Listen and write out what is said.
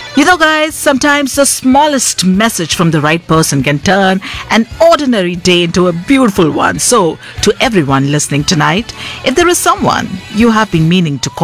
You know, guys, sometimes the smallest message from the right person can turn an ordinary day into a beautiful one. So, to everyone listening tonight, if there is someone you have been meaning to call,